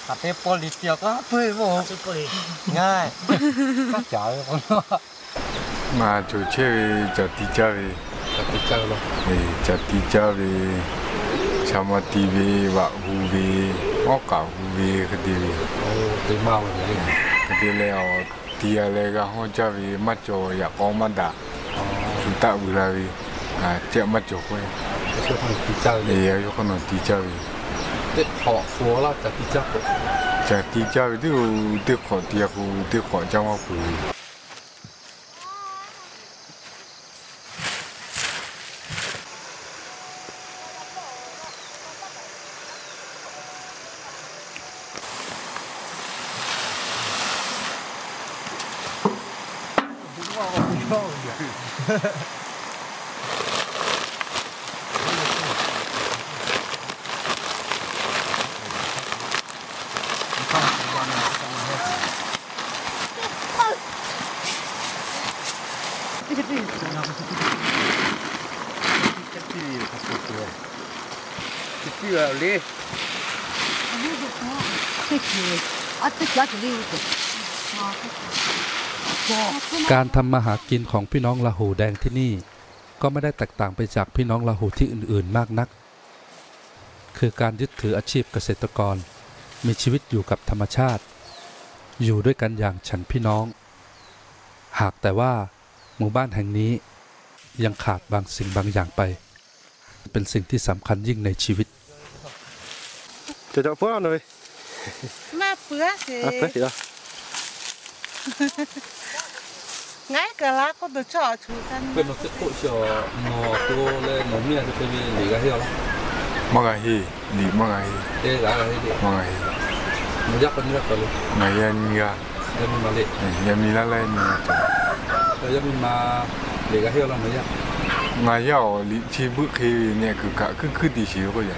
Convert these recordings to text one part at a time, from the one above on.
ขัดเตปลิเตียวก็เพื่อโว้ง่ายก็จ๋าเลยคนมาจูเชื่อจัดที่เจ้าเลยจัดที่เจ้าหรอจัดที่เจ้าเลยชาวมาตีเววะฮูเวมอกเก่าฮูเวคดีเวโอ้ตีมาเลยคดีแล้วตีอะไรก็ห้องเจ้าเวมัดโจอยากออกมาด่าสุดท้ายเวลาเวเจ้ามัดโจคุยช่วยคนตีเจ้าเลยยกคนตีเจ้าเวเด็กขอหัวเราจัดที่เจ้าจัดที่เจ้าเด็กขอตีกูเด็กขอเจ้ามาคุยการทำมาหากินของพี่น้องลาหูแดงที่นี่ก็ไม่ได้แตกต่างไปจากพี่น้องลาหูที่อื่นๆมากนักคือการยึดถืออาชีพเกษตรกรมีชีวิตอยู่กับธรรมชาติอยู่ด้วยกันอย่างฉันพี่น้องหากแต่ว่าหมู่บ้านแห่งนี้ยังขาดบางสิ่งบางอย่างไปเป็นสิ่งที่สำคัญยิ่งในชีวิตจะเพื่อนเลยมาเปื้อสิngay cả lá có được cho chú thân bên nó sẽ phụ cho nó cô lên nó miệng cho cái gì cái hiệu lắm mang cái gì đi mang cái gì đây là cái gì mang cái gì nó dắt con dắt luôn ngày ăn ga em mà lệ em đi lên rồi em mà để cái hiệu là nó dắt ngày giờ đi chỉ bước khi nè cứ đi xíu thôi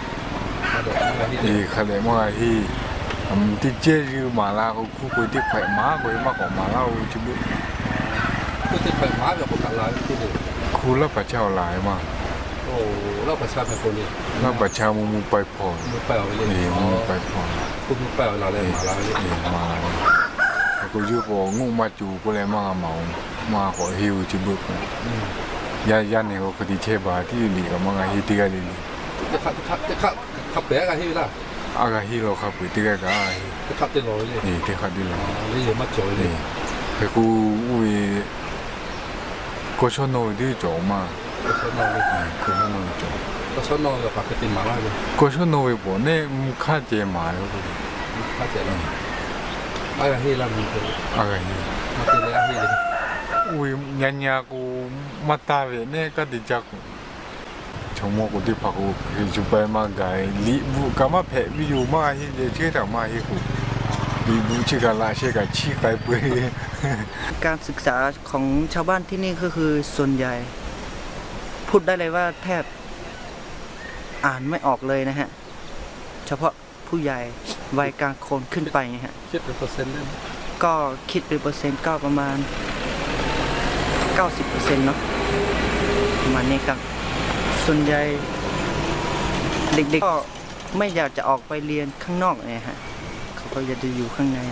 thì khai lệ mang cái gì đi chơi như mà là khu quầy tiếp khỏe má quầy má của mà lao chứ bước khu tiếp khỏe má và khu cả lại khu gì khu lớp phải trao lại mà lớp phải trao phảiคนนี้ lớp phải trao muไปพอ muไปเอาเลย muไปพอ khu muไปเอาlàเลยมาแล้วมากูยืบงูมาจูกูเลยมาเมามาขอฮิวchứ bướcยันเนี่ยก็ดีเชบาที่หลีกับมาฮิติกันเลยขับแบกกันที่ล่ะอาฮิโร่ครับปุ๋ยที่แกก็ขับติดล้อเลยนี่ที่ขับติดล้อนี่เยอะมากจ่อยเลยแต่กูก็ชอบโน้ตที่จ่อมาก็ชอบโน้ตเลยก็ชอบโน้ตจ่อก็ชอบโน้ตกับปากติดมาแล้วเลยก็ชอบโน้ตบ่เนี่ยมึงข้าเจมาแล้วกูข้าเจแล้วอาฮิล่ะมึงอาฮิมาติดเลยอาฮิเลยยันกูมาตาเวเนี่ยก็ดีจัก정말 어디 파고 주발만 가이 리부 가마 배 위유 마히 제다 마히고 리부 치가 라시가 치가이 뿌리 การศึกษาของชาวบ้านที่นี่ก็คือส่วนใหญ่พูดได้เลยว่าแทบอ่านไม่ออกเลยนะฮะเฉพาะผู้ใหญ่วัยกลางคนขึ้นไปนะฮะคิดเป็นเปอร์เซ็นต์ได้ก็คิดเป็นเปอร์เซ็นต์ก็ประมาณ 90% เนาะประมาณนี้ครับส่วนใหญ่เด็กๆก็ไม่อยากจะออกไปเรียนข้างนอกเนี่ยฮะเขาก็จะอยู่ข้างใน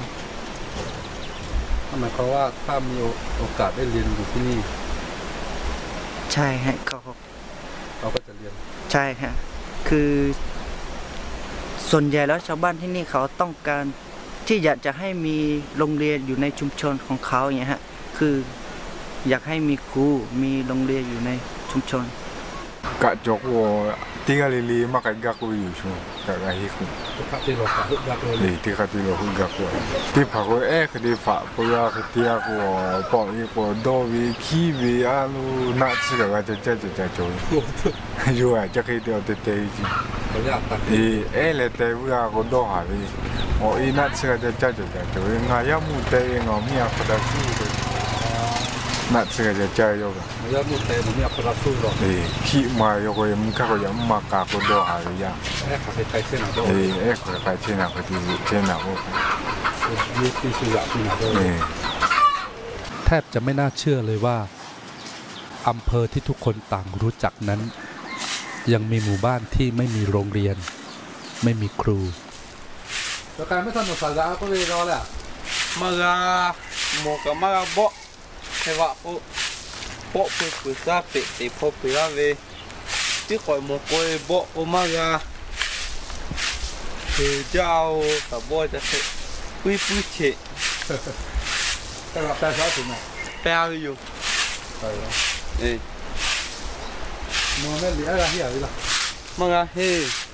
หมายความว่าถ้ามีโอกาสได้เรียนอยู่ที่นี่ใช่ฮะเราก็จะเรียนใช่ฮะคือส่วนใหญ่แล้วชาวบ้านที่นี่เขาต้องการที่อยากจะให้มีโรงเรียนอยู่ในชุมชนของเขาอย่างเงี้ยฮะคืออยากให้มีครูมีโรงเรียนอยู่ในชุมชนกะจกว่าที่กะลีมากะกักอยู่ช่วงกะฮิคุที่เราฝึกกักเลยที่กะที่เราฝึกกักว่าที่พักว่าคดีฝาปะยาคดีว่าปอกอีกว่าโดวิคีวิอาลูนัดสิกะจะโจอยู่อ่ะจะคิดเอาแต่จิเลยแต่ว่าก็โดหาวิโอ้อีนัดสิกะจะโจงายามุเตงอมีอะคดาซูนัดสิกะจะใจโยกงายามุเตมันมีอะคดาซูหรอขี้มาโยกยังมันก็ยังมากาก็โดหาวิยาขับไปไกลเส้นหนาโดขับไปเส้นหนาก็ที่เส้นหนาโอ้ยี่สิบสี่ปีหนาโดแทบจะไม่น่าเชื่อเลยว่าอำเภอที่ทุกคนต่างรู้จักนั้นยังมีหมู่บ้านที่ไม่มีโรงเรียนไม่มีครูแล้วการไม่ทันหมดสาระก็เลยรอแหละมาลาหมกกับมาลาบ่ให้ว่าโป๊ะไปปรึกษาเป็ดติพบไปแล้วเลยที่คอยหมกคอยบ่โอมาลาคือเจ้าแต่บ่จะปุ้ยเฉะแต่แบบแต่เช้าถึงไหนแปลอยู่ไปแล้วมัมันไม่เหลืออะไรที่อะไรล่ะมาลาเฮ้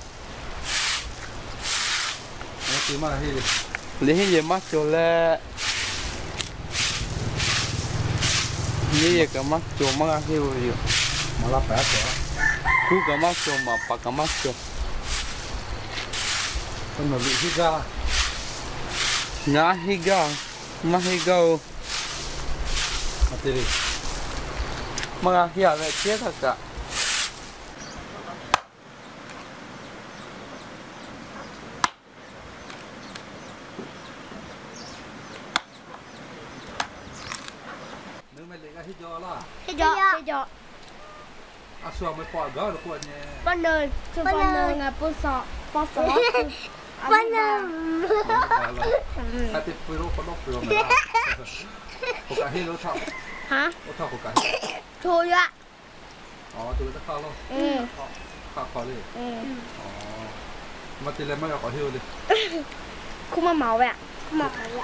มันคือมาที่เลยให้เยมาโจแล้วนี่ก็มาโจมาลาเฮ้อยู่มารับแป๊บเหรอกูก็มาโจมาปากก็มาโจมันเหมือนวิธีการ na higa mahiga มาตีดิ mga hiya ve che ta ka นึกไม่เหลือที่จอล่ะ Thế gió à xua mới pòi gỡ được quên nè Con đời Con đời là bố sọ Bố sọ Con đời à thì phải lúc có lúc rồi mà có cả hết lúc thọ Hả? lúc thọ có cả Thôi ạ từ nó cao luôn cao khó đi mà thì lên mới có hiu đi Không mà máu vậy ạ Không mà máu vậy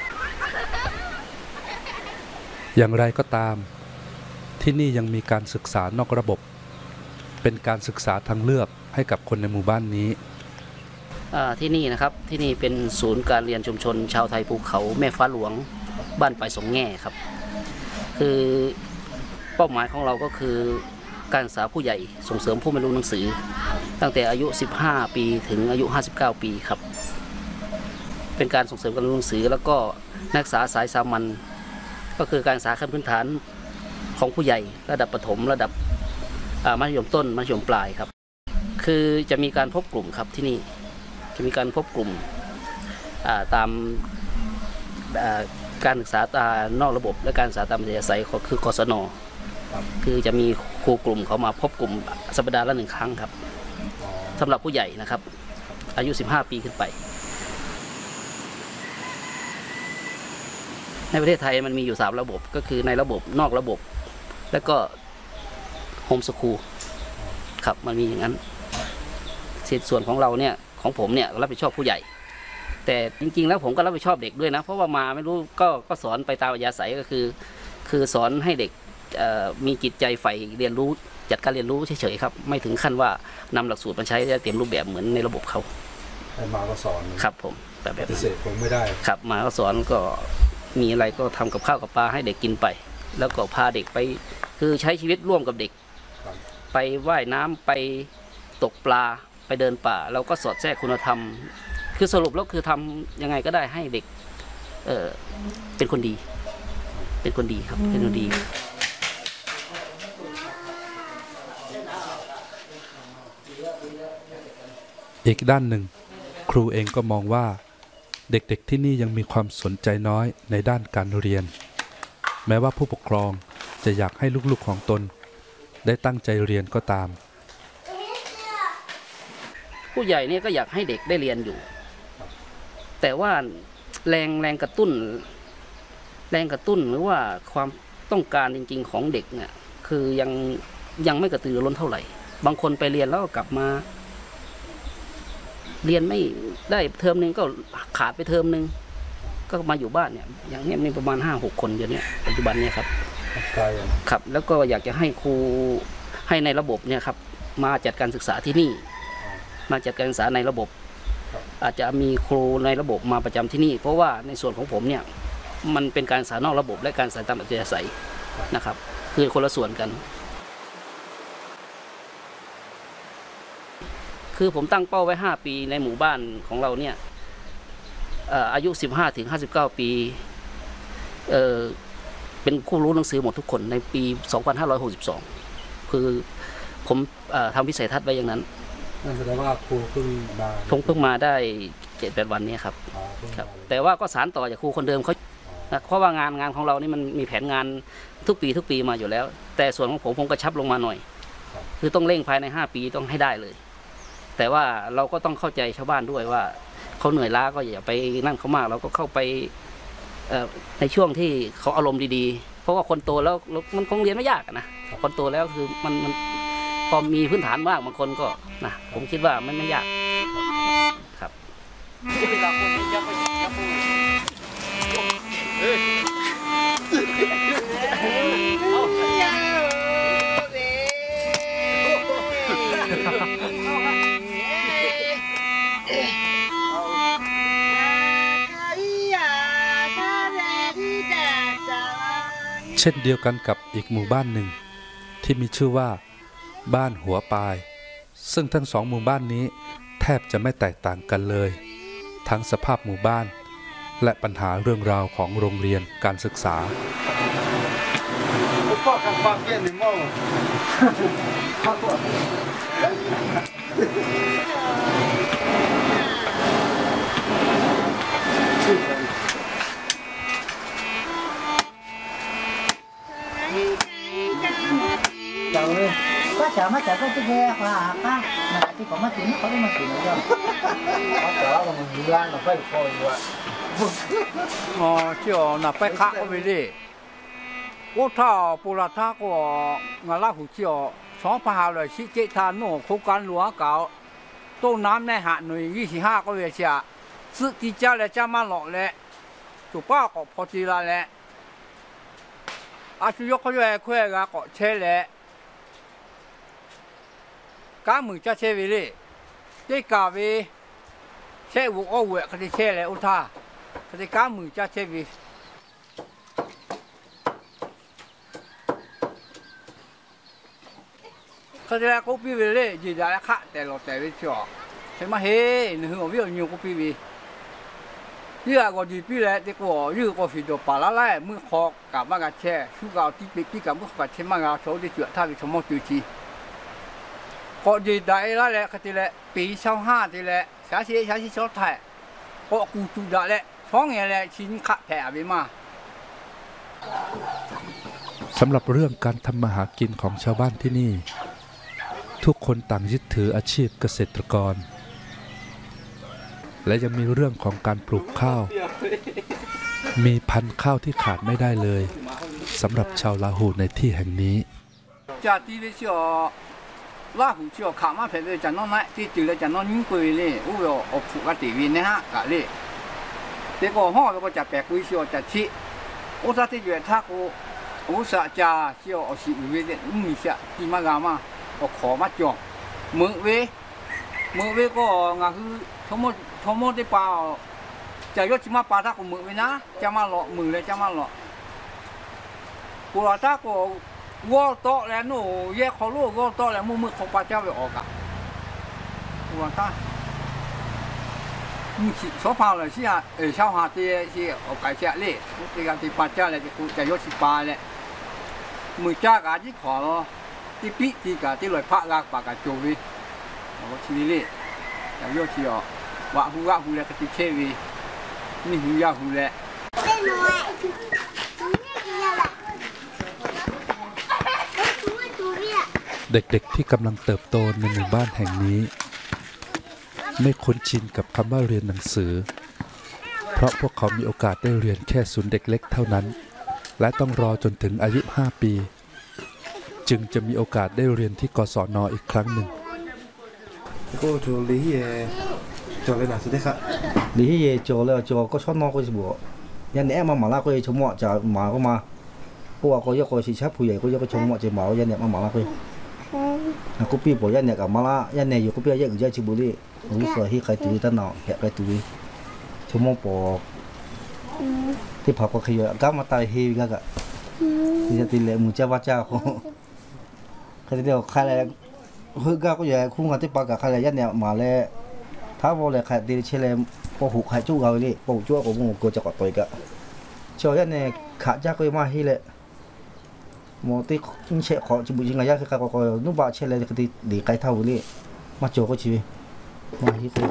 อย่างไรก็ตามที่นี่ยังมีการศึกษานอกระบบ เป็นการศึกษาทางเลือกให้กับคนในหมู่บ้านนี้ที่นี่นะครับที่นี่เป็นศูนย์การเรียนชุมชนชาวไทยภูเขาแม่ฟ้าหลวงบ้านปลายสงแง่ครับคือเป้าหมายของเราก็คือการศึกษาผู้ใหญ่ส่งเสริมผู้ไม่รู้หนังสือตั้งแต่อายุ15 ปีถึงอายุ59 ปีครับเป็นการส่งเสริมการรู้หนังสือแล้วก็นักศึกษาสายสามัญก็คือการศึกษาขั้นพื้นฐานของผู้ใหญ่ระดับประถมระดับมัธยมต้นมัธยมปลายครับคือจะมีการพบกลุ่มครับที่นี่จะมีการพบกลุ่มตามการศึกษานอกระบบและการศึกษาตามอัธยาศัยคือกศน.คือจะมีครูกลุ่มเขามาพบกลุ่มสัปดาห์ละ1 ครั้งครับสำหรับผู้ใหญ่นะครับอายุ15 ปีขึ้นไปในประเทศไทยมันมีอยู่3 ระบบก็คือในระบบนอกระบบและก็โฮมสคูลครับมันมีอย่างนั้นส่วนของเราเนี่ยของผมเนี่ยรับผิดชอบผู้ใหญ่แต่จริงๆแล้วผมก็รับผิดชอบเด็กด้วยนะเพราะว่ามาไม่รู้ก็สอนไปตามอัธยาศัยก็คือสอนให้เด็กมีจิตใจใฝ่เรียนรู้จัดการเรียนรู้เฉยๆครับไม่ถึงขั้นว่านำหลักสูตรมาใช้เต็มรูปแบบเหมือนในระบบเขามาก็สอนครับผมแบบพิเศษคงไม่ได้ครับมาก็สอนก็มีอะไรก็ทำกับข้าวกับปลาให้เด็กกินไปแล้วก็พาเด็กไปคือใช้ชีวิตร่วมกับเด็กไปว่ายน้ำไปตกปลาไปเดินป่าเราก็สอดแทรกคุณธรรมคือสรุปแล้วคือทำยังไงก็ได้ให้เด็กเป็นคนดีเป็นคนดีครับเป็นคนดีอีกด้านหนึ่งครูเองก็มองว่าเด็กๆที่นี่ยังมีความสนใจน้อยในด้านการเรียนแม้ว่าผู้ปกครองจะอยากให้ลูกๆของตนได้ตั้งใจเรียนก็ตามผู้ใหญ่เนี่ยก็อยากให้เด็กได้เรียนอยู่แต่ว่าแรงกระตุ้นหรือว่าความต้องการจริงๆของเด็กเนี่ยคือยังไม่กระตือรือร้นเท่าไหร่บางคนไปเรียนแล้วก็กลับมาเรียนไม่ได้เทอมนึงก็ขาดไปเทอมนึงก็มาอยู่บ้านเนี่ยอย่างนี้มีประมาณ 5-6 คนอยู่เนี่ยปัจจุบันเนี่ยครับครับแล้วก็อยากจะให้ครูให้ในระบบเนี่ยครับมาจัดการศึกษาที่นี่มาจัดการศึกษาในระบบอาจจะมีครูในระบบมาประจำที่นี่เพราะว่าในส่วนของผมเนี่ยมันเป็นการศึกษานอกระบบและการศึกษาตามอัธยาศัยนะครับคือคนละส่วนกันคือผมตั้งเป้าไว้5 ปีในหมู่บ้านของเราเนี่ยอายุ15 ถึง 59 ปีเป็นผู้รู้หนังสือหมดทุกคนในปี 2562 คือผมทำวิสัยทัศน์ไว้อย่างนั้นนั่นแสดงว่าครูเพิ่งมาได้ 7-8 วันนี้ครับแต่ว่าก็สานต่อจากครูคนเดิมเขาเพราะว่างานของเรานี่มันมีแผนงานทุกปีมาอยู่แล้วแต่ส่วนของผมกระชับลงมาหน่อยคือต้องเร่งภายใน5 ปีต้องให้ได้เลยแต่ว่าเราก็ต้องเข้าใจชาวบ้านด้วยว่าเขาเหนื่อยล้าก็อย่าไปนั่นเขามากเราก็เข้าไปในช่วงที่เขาอารมณ์ดีๆเพราะว่าคนโตแล้วมันคงเรียนไม่ยากนะคนโตแล้วคือมันพอมีพื้นฐานบ้างบางคนก็นะผมคิดว่าไม่ยากครับเช่นเดียวกันกับอีกหมู่บ้านหนึ่งที่มีชื่อว่าบ้านหัวปายซึ่งทั้งสองหมู่บ้านนี้แทบจะไม่แตกต่างกันเลยทั้งสภาพหมู่บ้านและปัญหาเรื่องราวของโรงเรียนการศึกษาก็จะมาจากก็จะแย่กว่าป้าที่ผมมาถึงเขาได้มาถึงแล้วเขาจะว่ามันมีร้านเราไปคอยว่าอ๋อเจ้าหน้าไปค้าก็ไม่ได้我他布拉他个我那胡椒，上班下来是这他弄口干乱搞，到南呢下内25个月下，自己家来家嘛落来，就把个破地啦嘞，是1个月块个个车嘞，刚门家车位嘞，这价位，车5个月佢哋車嚟，他，佢哋剛門家車位。เขาจะกูปีวิเลยจีได้ค่ะแต่เราแต่ไม่ชอบใช่ไหมเฮ้ยหนึ่งหัววิ่งอยู่กูปีวิยี่ก็จีปีเลยแต่กูยี่ก็ฟิโดปาละไล่มือคอกลับมากระแช่ชูกาวที่ปีกับมือกระแช่มากระโชว์ที่เจือท่าวิชมจุจีก็จีได้ละแหละเขาจะแหละปี25ทีแหละชาชีชอบไทยก็กูจูได้แหละช่องอย่างแหละชิ้นขาแผ่ไปมาสำหรับเรื่องการทำมาหากินของชาวบ้านที่นี่ทุกคนต่างยึดถืออาชีพเกษตรกรและยังมีเรื่องของการปลูกข้าวมีพันธุ์ข้าวที่ขาดไม่ได้เลยสำหรับชาวลาหูในที่แห่งนี้จากที่เราลาหูเชื่อขามาเพื่อจะนอนไหนที่จุดเราจะนอนยิ่งกุยเลยอู้ยอบผูกกติวินนะฮะกะเลยแต่ก็ห้องเราก็จะแปลกกุยเชื่อจะชี้อุตส่าห์ที่อยู่ท่ากูอุตส่าห์จะเชื่อเอาสิวิเดมีเสียที่มากามาก็ขอมาจองมือเวก็งาคือทั้งหมดได้เปล่าจะยกชิมาปาท่ากูมือเวนะจะมาหล่อมือเลยจะมาหล่อกูว่าท่ากูวัวโตแล้วหนูแยกเขาลูกวัวโตแล้วมือของป้าเจ้าไปออกอ่ะกูว่าท่ามึงสอบผ่านเลยสิฮะชาวหาเตี้ยสิออกไก่เสียเล่ในการที่ป้าเจ้าเลยจะยกชิปาเลยมือจ้ากาที่ขอที่ปีที่กาที่ลอยพระกาปากาโจวีเอาชีวิตเลยแต่ยอดที่อ่ะว่าหูเลยก็ติเชวีนี่หูยาหูเลยเด็กๆที่กำลังเติบโตในหมู่บ้านแห่งนี้ไม่คุ้นชินกับคำว่าเรียนหนังสือเพราะพวกเขามีโอกาสได้เรียนแค่ศูนย์เด็กเล็กเท่านั้นและต้องรอจนถึงอายุ5 ปีจึงจะมีโอกาสได้เรียนที่กศน.อีกครั้งหนึ่งก็จูลีเย่จอเลยนะสุดท้ายลีเย่จอแล้วจอก็ชอบนอนก็จะบอกยันแอบมาละก็จะชมว่าจะมาก็มาก็ว่าก็ยกก็ชิชับผู้ใหญ่ก็ยกก็ชมว่าจะมายันเนี่ยมาละก็กูปีบอกยันเนี่ยกับมาละยันเนี่ยอยู่กูปียันอยู่ใจชิบุรีรู้สึกที่ใครตุยตั้งหนอแกใครตุยชมว่าปอที่ผักก็ขยันก้ามาตายเฮวิกะที่จะตีเละมุจาวาจ้าเขาใครเดียวใครอะไรฮึกก็อย่าคุ้งกันที่ปากกับใครอะไรยันเนี่ยมาแล้วถ้าว่าอะไรใครตีเชลมปอหูใครจู้เขาเลยปอจู้ก็มึงก็จะกอดตัวกะชาวยันเนี่ยขาจ้าก็มาให้เลยหมอที่เชขอจิบุจิงไงยันคือเขาก็นุ่มบาเชลเลยก็ตีดีไกลเท่าเลยมาโจก็ชีวิตมาที่คน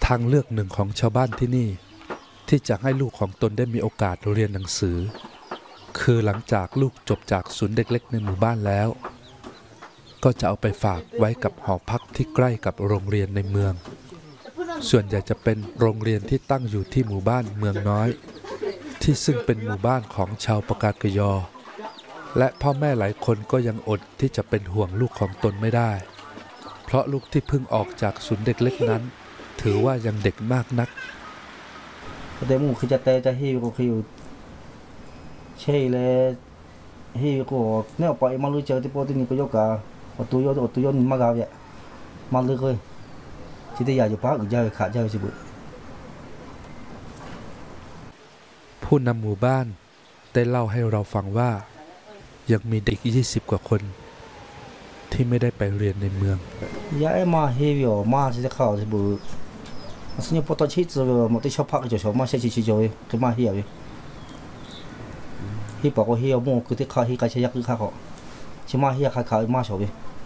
ทางเลือกหนึ่งของชาวบ้านที่นี่ที่จะให้ลูกของตนได้มีโอกาสเรียนหนังสือคือหลังจากลูกจบจากศูนย์เด็กเล็กในหมู่บ้านแล้วก็จะเอาไปฝากไว้กับหอพักที่ใกล้กับโรงเรียนในเมืองส่วนใหญ่จะเป็นโรงเรียนที่ตั้งอยู่ที่หมู่บ้านเมืองน้อยที่ซึ่งเป็นหมู่บ้านของชาวปากากยอและพ่อแม่หลายคนก็ยังอดที่จะเป็นห่วงลูกของตนไม่ได้เพราะลูกที่เพิ่งออกจากศูนย์เด็กเล็กนั้นถือว่ายังเด็กมากนักแต่หมู่คือจะเตะจะฮิวก็คือใช่เลยฮิวก็เนี่ยไปมาลุยเจอที่ปอที่นี่ก็ยกกาตัวยนมากาวเนี่ยมาเลยเลยที่ได้อยากจะพักจะขาดจะสิบุผู้นำหมู่บ้านได้เล่าให้เราฟังว่ายังมีเด็ก20 กว่าคนที่ไม่ได้ไปเรียนในเมืองยายมาเฮียวมาจะเข้าสิบุสิ่งพอตอนชิดจะมาที่ชอบพักจะชอบมาเช่ชิจอยคือมาเฮียวฮีบอกว่าเฮียวโม่คือที่ข้าฮีกายใช้ยักษ์คือข้าเขาชิมาเฮียข้ามาชอบ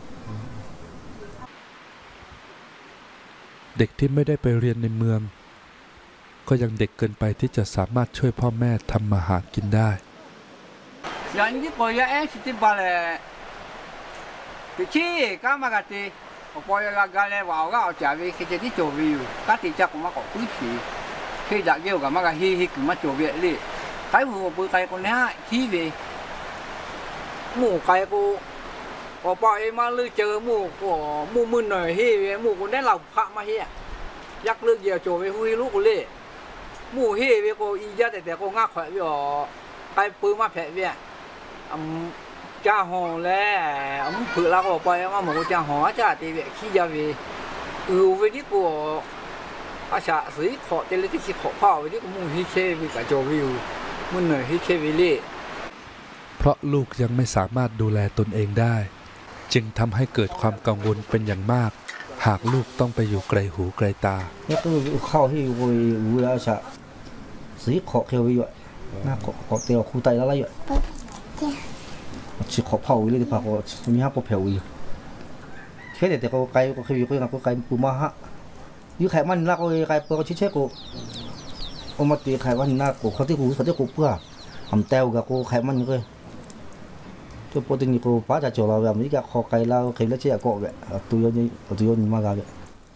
เด็กที่ไม่ได้ไปเรียนในเมืองก็ยังเด็กเกินไปที่จะสามารถช่วยพ่อแม่ทำมาหากินได้อย่างนี้ปอยาเอ็กซ์ที่บาเลที่ชี้ก็มากตีปอยากาเลว่าก็เอาจากวิคิดที่โจวิวก็ติดจากมาก็คุยทีที่จากเกี่ยวกับมาก็ฮิกมาโจวิลี่ใครหัวปุยใครคนนี้ที่วิหมู่ใครกูปอยมาลือเจอหมู่มึนหน่อยฮิหมู่คนนี้เราพระมาเฮียยักเลือกเกี่ยวโจวิหุยลูกกูลี่หมู่ฮิวิกูอีจ้าแต่กูง่าขวัญวิอ๋อใครปืนมาแผลวิจ้าหอแล้วผืนเราก็ไปมาหมูจ้าหอจ้าตีเวขี้ยาวีวิธีกูอาชาสีขอเตลิที่ขี้ขอเผาวิธีกูมุ่งฮิเควิกับโจวิวมุ่งหน่อยฮิเควิลี่เพราะลูกยังไม่สามารถดูแลตนเองได้จึงทำให้เกิดความกังวลเป็นอย่างมากหากลูกต้องไปอยู่ไกลหูไกลตาเนี่ยก็เข้าที่วิอาชาสีขอเขียววิวน่าขอเตียวคู่ไตแล้วอะไรอยู่chỉ khó phao đi thì phao cóมีห้าปอเผาอยู่แค่แต่ก็ไกลก็คืออยู่ก็ยังก็ไกลปูมาฮะอยู่ไขมันนักก็ไกลเปิดก็เช็คก็เอามาตีไขมันนักก็เขาที่กูเพื่อทำเต้ากับกูไขมันก็ตัวปกตินี่กูป้าจะโจเราแบบนี้ก็ขอไกลเราไขแล้วเชี่ยก็แบบตัวยนมากเลย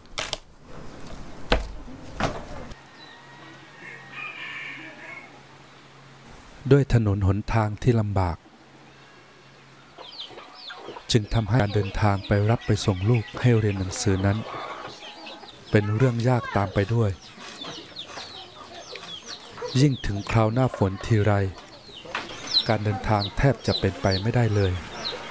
ด้วยถนนหนทางที่ลำบากจึงทำให้การเดินทางไปรับไปส่งลูกให้เรียนหนังสือนั้นเป็นเรื่องยากตามไปด้วยยิ่งถึงคราวหน้าฝนทีไรการเดินทางแทบจะเป็นไปไม่ได้เลย